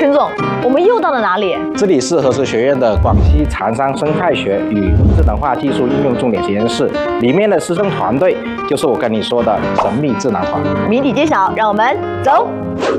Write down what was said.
陈总，我们又到了哪里？ 这里是核实学院的广西长商生态学与智能化技术应用重点实验室，里面的师生团队就是我跟你说的神秘智囊团。 谜底揭晓，让我们走。